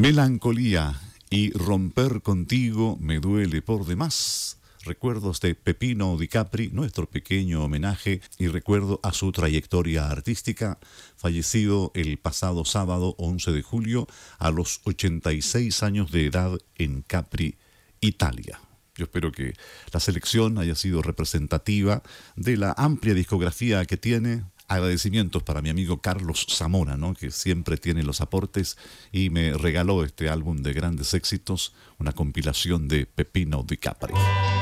Melancolía y romper contigo me duele por demás. Recuerdos de Peppino Di Capri, nuestro pequeño homenaje y recuerdo a su trayectoria artística, fallecido el pasado sábado 11 de julio a los 86 años de edad en Capri, Italia. Yo espero que la selección haya sido representativa de la amplia discografía que tiene. Agradecimientos para mi amigo Carlos Zamora, ¿no?, que siempre tiene los aportes y me regaló este álbum de grandes éxitos, una compilación de Peppino Di Capri.